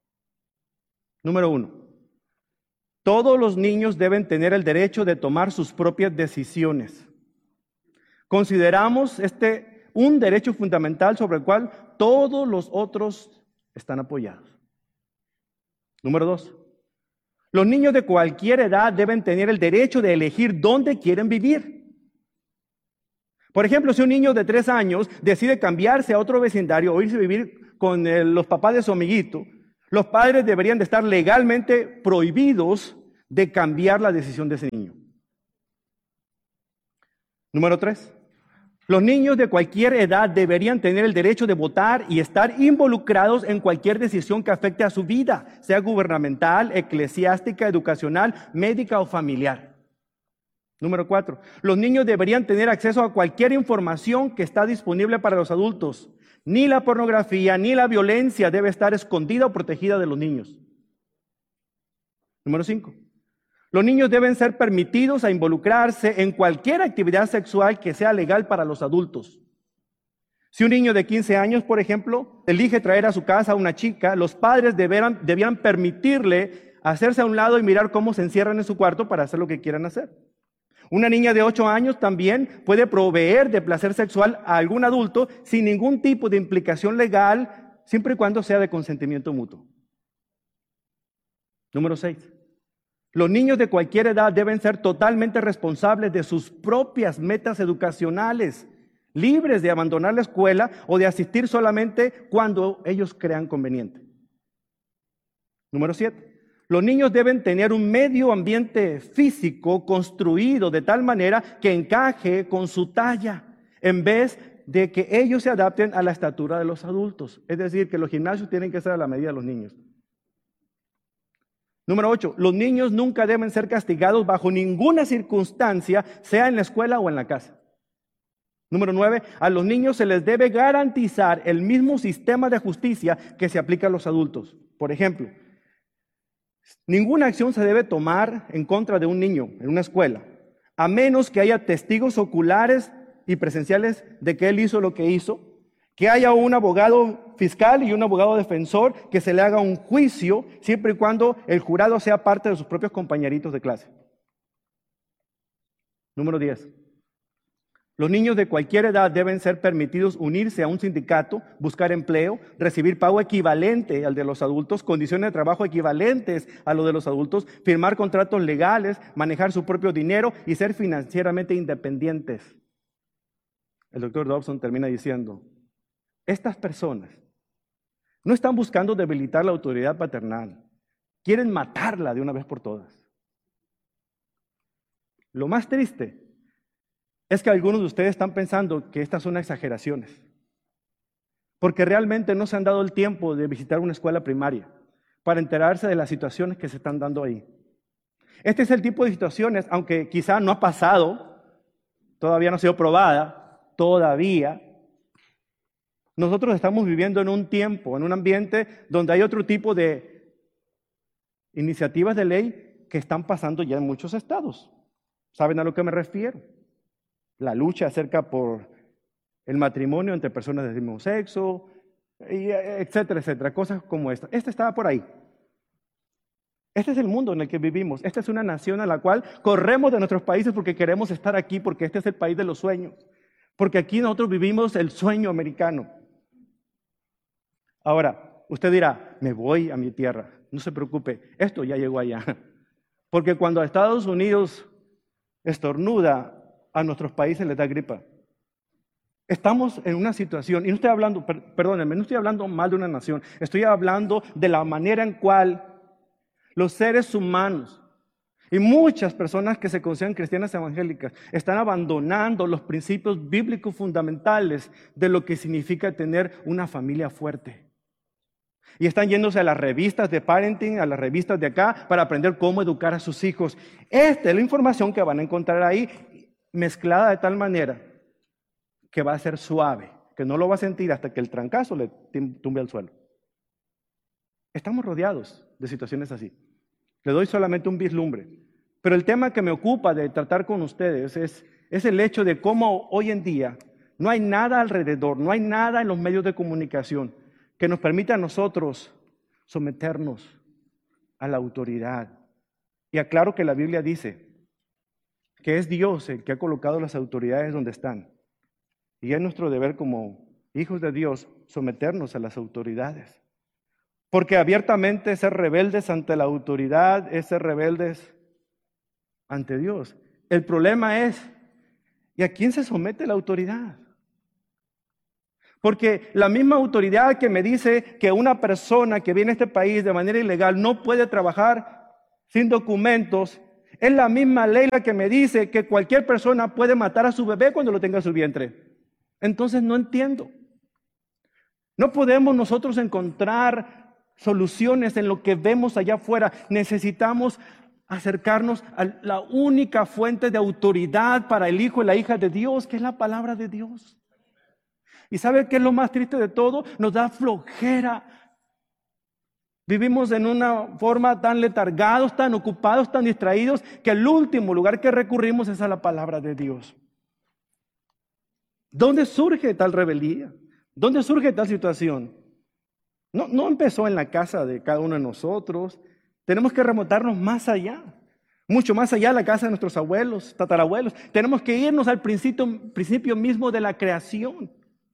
Número 1. Todos los niños deben tener el derecho de tomar sus propias decisiones. Consideramos un derecho fundamental sobre el cual todos los otros están apoyados. Número 2. Los niños de cualquier edad deben tener el derecho de elegir dónde quieren vivir. Por ejemplo, si un niño de 3 años decide cambiarse a otro vecindario o irse a vivir con los papás de su amiguito, los padres deberían de estar legalmente prohibidos de cambiar la decisión de ese niño. Número 3. Los niños de cualquier edad deberían tener el derecho de votar y estar involucrados en cualquier decisión que afecte a su vida, sea gubernamental, eclesiástica, educacional, médica o familiar. Número 4. Los niños deberían tener acceso a cualquier información que está disponible para los adultos. Ni la pornografía ni la violencia debe estar escondida o protegida de los niños. Número 5. Los niños deben ser permitidos a involucrarse en cualquier actividad sexual que sea legal para los adultos. Si un niño de 15 años, por ejemplo, elige traer a su casa a una chica, los padres debían permitirle hacerse a un lado y mirar cómo se encierran en su cuarto para hacer lo que quieran hacer. Una niña de 8 años también puede proveer de placer sexual a algún adulto sin ningún tipo de implicación legal, siempre y cuando sea de consentimiento mutuo. Número 6. Los niños de cualquier edad deben ser totalmente responsables de sus propias metas educacionales, libres de abandonar la escuela o de asistir solamente cuando ellos crean conveniente. Número 7. Los niños deben tener un medio ambiente físico construido de tal manera que encaje con su talla, en vez de que ellos se adapten a la estatura de los adultos. Es decir, que los gimnasios tienen que ser a la medida de los niños. Número 8. Los niños nunca deben ser castigados bajo ninguna circunstancia, sea en la escuela o en la casa. Número 9. A los niños se les debe garantizar el mismo sistema de justicia que se aplica a los adultos. Por ejemplo, ninguna acción se debe tomar en contra de un niño en una escuela, a menos que haya testigos oculares y presenciales de que él hizo lo que hizo, que haya un abogado fiscal y un abogado defensor, que se le haga un juicio, siempre y cuando el jurado sea parte de sus propios compañeritos de clase. Número 10. Los niños de cualquier edad deben ser permitidos unirse a un sindicato, buscar empleo, recibir pago equivalente al de los adultos, condiciones de trabajo equivalentes a lo de los adultos, firmar contratos legales, manejar su propio dinero y ser financieramente independientes. El doctor Dobson termina diciendo, estas personas no están buscando debilitar la autoridad paternal, quieren matarla de una vez por todas. Lo más triste es que algunos de ustedes están pensando que estas son exageraciones, porque realmente no se han dado el tiempo de visitar una escuela primaria para enterarse de las situaciones que se están dando ahí. Este es el tipo de situaciones, aunque quizá no ha pasado, todavía no ha sido probada, todavía. Nosotros estamos viviendo en un tiempo, en un ambiente donde hay otro tipo de iniciativas de ley que están pasando ya en muchos estados. ¿Saben a lo que me refiero? La lucha acerca por el matrimonio entre personas del mismo sexo, etcétera, etcétera, cosas como esta. Este estaba por ahí. Este es el mundo en el que vivimos. Esta es una nación a la cual corremos de nuestros países porque queremos estar aquí, porque este es el país de los sueños, porque aquí nosotros vivimos el sueño americano. Ahora, usted dirá, me voy a mi tierra. No se preocupe, esto ya llegó allá. Porque cuando a Estados Unidos estornuda, a nuestros países les da gripa. Estamos en una situación, y no estoy hablando, perdónenme, no estoy hablando mal de una nación, estoy hablando de la manera en cual los seres humanos y muchas personas que se consideran cristianas evangélicas están abandonando los principios bíblicos fundamentales de lo que significa tener una familia fuerte. Y están yéndose a las revistas de parenting, a las revistas de acá, para aprender cómo educar a sus hijos. Esta es la información que van a encontrar ahí, mezclada de tal manera que va a ser suave, que no lo va a sentir hasta que el trancazo le tumbe al suelo. Estamos rodeados de situaciones así. Le doy solamente un vislumbre. Pero el tema que me ocupa de tratar con ustedes es el hecho de cómo hoy en día no hay nada alrededor, no hay nada en los medios de comunicación que nos permita a nosotros someternos a la autoridad. Y aclaro que la Biblia dice que es Dios el que ha colocado las autoridades donde están. Y es nuestro deber como hijos de Dios someternos a las autoridades. Porque abiertamente ser rebeldes ante la autoridad es ser rebeldes ante Dios. El problema es, ¿Y a quién se somete la autoridad? Porque la misma autoridad que me dice que una persona que viene a este país de manera ilegal no puede trabajar sin documentos, es la misma ley la que me dice que cualquier persona puede matar a su bebé cuando lo tenga en su vientre. Entonces no entiendo. No podemos nosotros encontrar soluciones en lo que vemos allá afuera. Necesitamos acercarnos a la única fuente de autoridad para el hijo y la hija de Dios, que es la palabra de Dios. ¿Y sabe qué es lo más triste de todo? Nos da flojera. Vivimos en una forma tan letargados, tan ocupados, tan distraídos, que el último lugar que recurrimos es a la palabra de Dios. ¿Dónde surge tal rebeldía? ¿Dónde surge tal situación? No empezó en la casa de cada uno de nosotros. Tenemos que remontarnos más allá, mucho más allá de la casa de nuestros abuelos, tatarabuelos. Tenemos que irnos al principio mismo de la creación.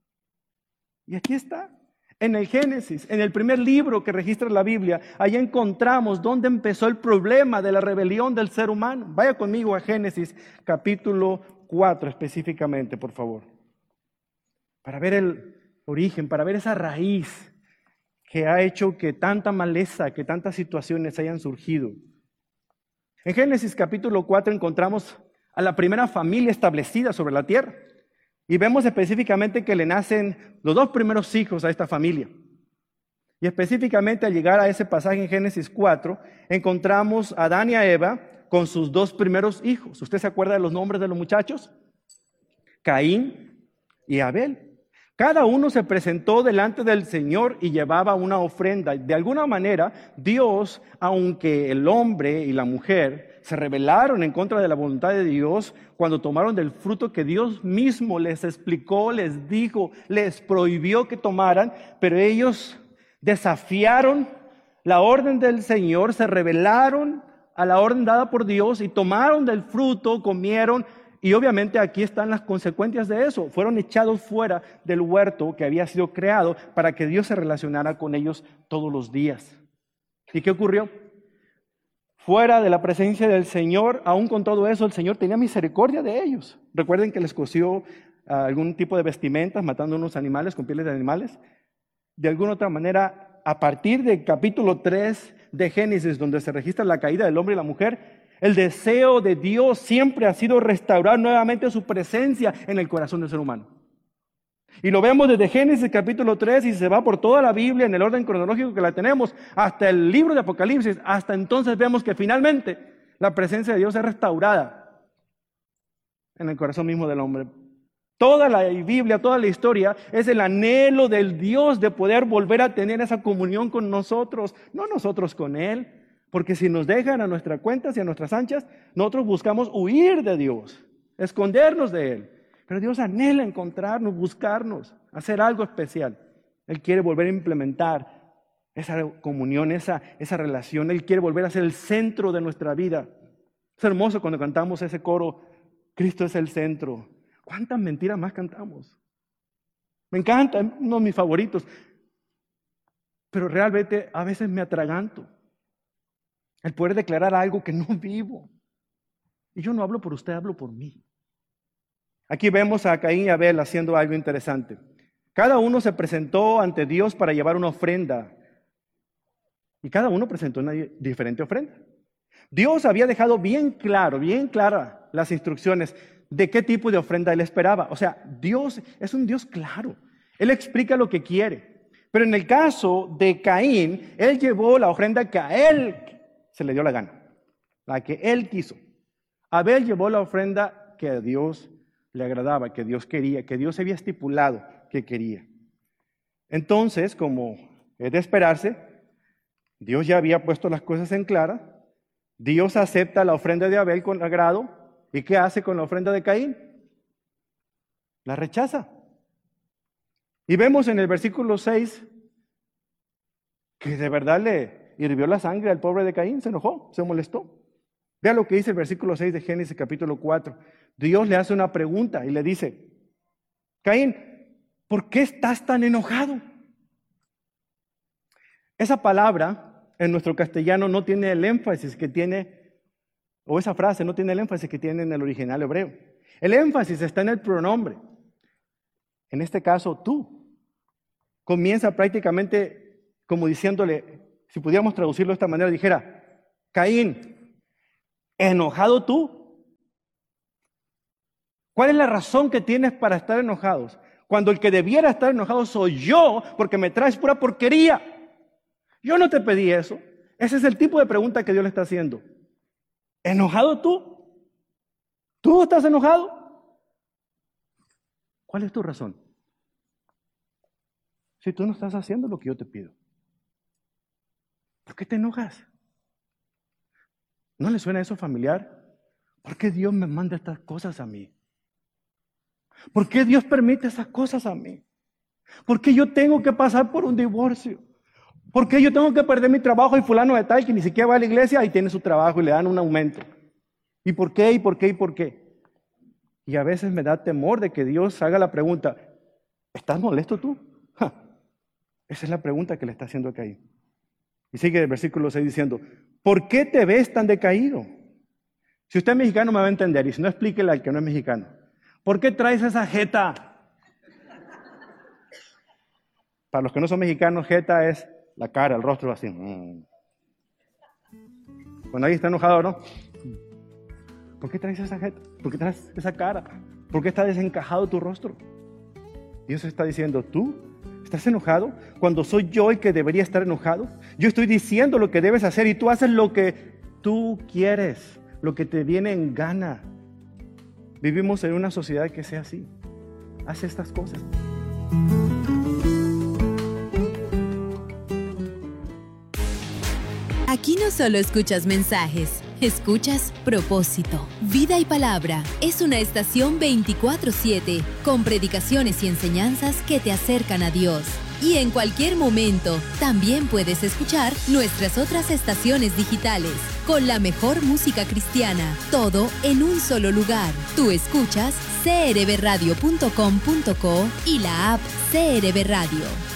Y aquí está, en el Génesis, en el primer libro que registra la Biblia, allá encontramos dónde empezó el problema de la rebelión del ser humano. Vaya conmigo a Génesis capítulo 4 específicamente, por favor, para ver el origen, para ver esa raíz que ha hecho que tanta maleza, que tantas situaciones hayan surgido. En Génesis capítulo 4 encontramos a la primera familia establecida sobre la tierra. Y vemos específicamente que le nacen los 2 primeros hijos a esta familia. Y específicamente al llegar a ese pasaje en Génesis 4, encontramos a Adán y a Eva con sus 2 primeros hijos. ¿Usted se acuerda de los nombres de los muchachos? Caín y Abel. Cada uno se presentó delante del Señor y llevaba una ofrenda. De alguna manera, Dios, aunque el hombre y la mujer se rebelaron en contra de la voluntad de Dios, cuando tomaron del fruto que Dios mismo les explicó, les dijo, les prohibió que tomaran, pero ellos desafiaron la orden del Señor, se rebelaron a la orden dada por Dios y tomaron del fruto, comieron. Y obviamente aquí están las consecuencias de eso. Fueron echados fuera del huerto que había sido creado para que Dios se relacionara con ellos todos los días. ¿Y qué ocurrió? Fuera de la presencia del Señor, aún con todo eso, el Señor tenía misericordia de ellos. Recuerden que les cosió algún tipo de vestimentas, matando unos animales con pieles de animales. De alguna otra manera, a partir del capítulo 3 de Génesis, donde se registra la caída del hombre y la mujer, el deseo de Dios siempre ha sido restaurar nuevamente su presencia en el corazón del ser humano. Y lo vemos desde Génesis capítulo 3 y se va por toda la Biblia en el orden cronológico que la tenemos, hasta el libro de Apocalipsis. Hasta entonces vemos que finalmente la presencia de Dios es restaurada en el corazón mismo del hombre. Toda la Biblia, toda la historia es el anhelo del Dios de poder volver a tener esa comunión con nosotros, no nosotros con Él. Porque si nos dejan a nuestras cuentas y a nuestras anchas, nosotros buscamos huir de Dios, escondernos de Él. Pero Dios anhela encontrarnos, buscarnos, hacer algo especial. Él quiere volver a implementar esa comunión, esa relación. Él quiere volver a ser el centro de nuestra vida. Es hermoso cuando cantamos ese coro, Cristo es el centro. ¿Cuántas mentiras más cantamos? Me encanta, es uno de mis favoritos. Pero realmente a veces me atraganto. El poder declarar algo que no vivo. Y yo no hablo por usted, hablo por mí. Aquí vemos a Caín y Abel haciendo algo interesante. Cada uno se presentó ante Dios para llevar una ofrenda. Y cada uno presentó una diferente ofrenda. Dios había dejado bien claras las instrucciones de qué tipo de ofrenda Él esperaba. O sea, Dios es un Dios claro. Él explica lo que quiere. Pero en el caso de Caín, él llevó la ofrenda que a él se le dio la gana, la que él quiso. Abel llevó la ofrenda que a Dios le agradaba, que Dios quería, que Dios había estipulado que quería. Entonces, como es de esperarse, Dios ya había puesto las cosas en clara. Dios acepta la ofrenda de Abel con agrado. ¿Y qué hace con la ofrenda de Caín? La rechaza. Y vemos en el versículo 6 que de verdad le hirvió la sangre al pobre de Caín, se enojó, se molestó. Vea lo que dice el versículo 6 de Génesis capítulo 4. Dios le hace una pregunta y le dice, Caín, ¿por qué estás tan enojado? Esa palabra en nuestro castellano no tiene el énfasis que tiene, o esa frase no tiene el énfasis que tiene en el original hebreo. El énfasis está en el pronombre. En este caso, tú. Comienza prácticamente como diciéndole, si pudiéramos traducirlo de esta manera, dijera, Caín, ¿enojado tú? ¿Cuál es la razón que tienes para estar enojados? Cuando el que debiera estar enojado soy yo, porque me traes pura porquería. Yo no te pedí eso. Ese es el tipo de pregunta que Dios le está haciendo. ¿Enojado tú? ¿Tú estás enojado? ¿Cuál es tu razón? Si tú no estás haciendo lo que yo te pido, ¿por qué te enojas? ¿No le suena eso familiar? ¿Por qué Dios me manda estas cosas a mí? ¿Por qué Dios permite esas cosas a mí? ¿Por qué yo tengo que pasar por un divorcio? ¿Por qué yo tengo que perder mi trabajo y fulano de tal que ni siquiera va a la iglesia y tiene su trabajo y le dan un aumento? ¿Y por qué? ¿Y por qué? ¿Y por qué? Y a veces me da temor de que Dios haga la pregunta, ¿estás molesto tú? Esa es la pregunta que le está haciendo a Caín. Y sigue el versículo 6 diciendo, ¿por qué te ves tan decaído? Si usted es mexicano me va a entender, y si no, explíquele al que no es mexicano. ¿Por qué traes esa jeta? Para los que no son mexicanos, jeta es la cara, el rostro así. Cuando alguien está enojado, ¿no? ¿Por qué traes esa jeta? ¿Por qué traes esa cara? ¿Por qué está desencajado tu rostro? Dios está diciendo, ¿tú estás enojado cuando soy yo el que debería estar enojado? Yo estoy diciendo lo que debes hacer y tú haces lo que tú quieres, lo que te viene en gana. Vivimos en una sociedad que sea así. Hace estas cosas. Aquí no solo escuchas mensajes, escuchas propósito. Vida y Palabra es una estación 24/7 con predicaciones y enseñanzas que te acercan a Dios. Y en cualquier momento también puedes escuchar nuestras otras estaciones digitales con la mejor música cristiana, todo en un solo lugar. Tú escuchas crbradio.com.co y la app CRB Radio.